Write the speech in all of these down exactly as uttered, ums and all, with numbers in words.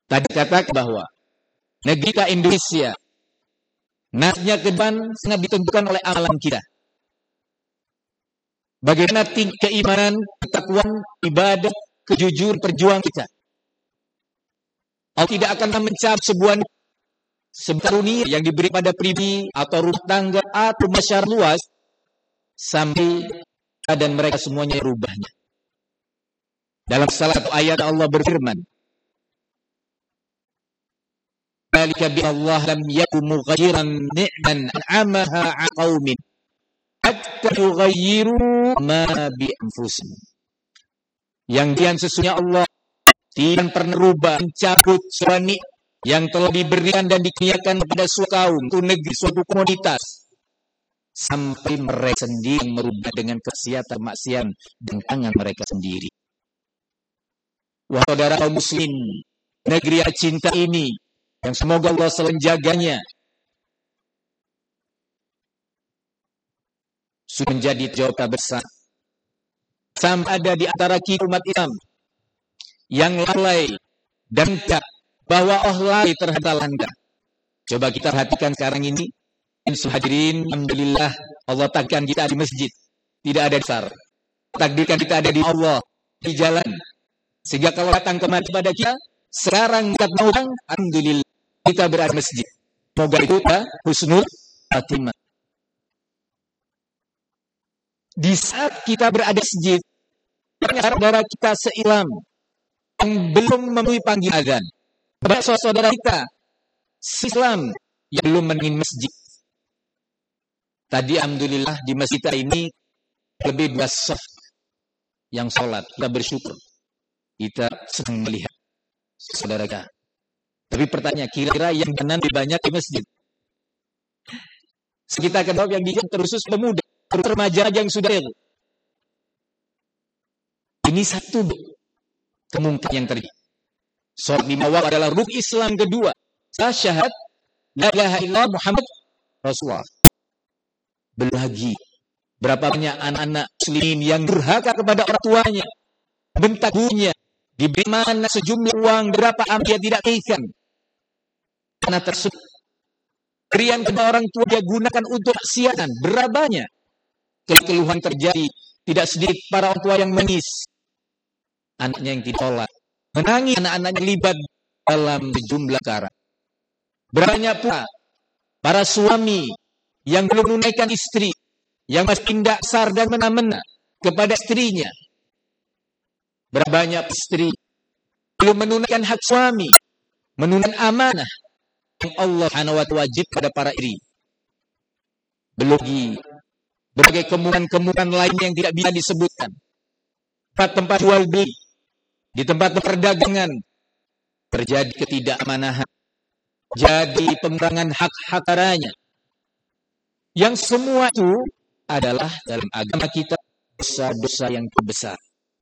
Tadi katakan bahwa negeri kita Indonesia, nasibnya ke depan sangat ditentukan oleh amalan kita. Bagaimana tinggi keimanan, ketakwaan, ibadah, kejujuran, perjuangan kita. Allah tidak akan mencap sebuah karunia yang diberi pada pribadi atau rumah tangga atau masyarakat luas sampai dan mereka semuanya rubahnya. Dalam salah satu ayat Allah berfirman, "Dzalika bi Allah lam yakun mughayyiran ni'man an'amaha 'ala qaumin hatta yughayyiru ma bi anfusihim." Yang dian sesungguhnya Allah tidak pernah rubah, mencabut sebuah nikmat yang telah diberikan dan dikurniakan kepada suatu kaum, suatu negeri, suatu komoditas, sampai mereka sendiri merubah dengan kemaksiatan maksiatan dengan tangan mereka sendiri. Wahai saudara kaum muslim, negeri yang cinta ini, yang semoga Allah selalu menjaganya, sudah menjadi jawaban besar. Sampai ada di antara kita umat Islam yang lalai dan tak bahwa Allah lalai terhadap langkah. Coba kita perhatikan sekarang ini. Hadirin, alhamdulillah Allah takdirkan kita di masjid, tidak ada dasar. Takdirkan kita ada di Allah, di jalan. Sehingga kalau datang kemari pada kita, sekarang kita mau datang, alhamdulillah kita berada di masjid. Semoga itu kita husnul khatimah. Di saat kita berada di masjid, saudara kita se-Islam yang belum memenuhi panggilan azan, banyak saudara kita se-Islam yang belum memenuhi masjid. Tadi alhamdulillah di masjid ini lebih dua saf yang sholat. Kita bersyukur. Kita sedang melihat saudara kita. Tapi pertanyaan, kira-kira yang kanan lebih banyak di masjid? Kita kenal yang di terusus pemuda, terus remaja yang sudah itu. Ini satu kemungkinan yang terjadi. Sholat lima waktu adalah rukun Islam kedua. Syahadat la ilaha illallah Muhammad Rasulullah. Belum lagi berapa banyak anak-anak muslimin yang durhaka kepada orang tuanya, bentak gurunya, diberi mana sejumlah uang, berapa ambil tidak ikan. Karena tersebut berian kepada orang tua dia gunakan untuk maksiatan, berapa banyak keluhan terjadi. Tidak sedikit para orang tua yang menangis, anaknya yang tidak sholat, menangis anak-anaknya libat dalam sejumlah perkara. Banyak pula para suami yang belum menunaikan istri, yang masih tindak kasar dan mena-mena kepada istrinya. Berapa banyak istri belum menunaikan hak suami, menunaikan amanah yang Allah Subhanahu wa taala wajib pada para istri. Belum lagi berbagai kemungkinan-kemungkinan lain yang tidak bisa disebutkan. Tempat-tempat jual beli, di tempat perdagangan terjadi ketidakmanahan, jadi pengurangan hak-hak haranya. Yang semua itu adalah dalam agama kita dosa-dosa yang terbesar.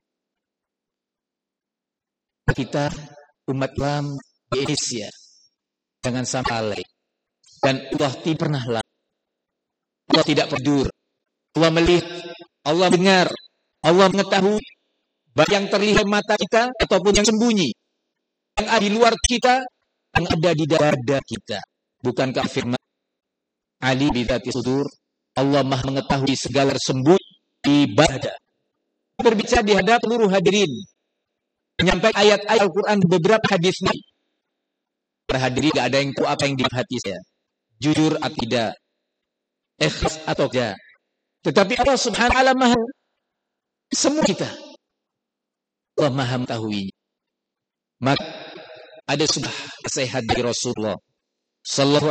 Kita umat Islam di Indonesia jangan sampai lalai. Dan Allah tidak pernah lalai. Allah tidak tidur. Allah melihat, Allah dengar, Allah mengetahui baik yang terlihat mata kita ataupun yang sembunyi, yang ada di luar kita, yang ada di dada kita. Bukankah firman Ali bidzati sudur, Allah Maha mengetahui segala sembunyi ibadah. Berbicara di hadapan seluruh hadirin, menyampaikan ayat-ayat Al-Quran beberapa hadis ini. Para hadirin tidak ada yang tahu apa yang di hati saya, jujur atau tidak, ikhlas atau tidak. Tetapi Allah Subhanahu wa taala Maha semua kita. Allah Maha mengetahuinya. Maka ada sebuah nasihat dari Rasulullah sallallahu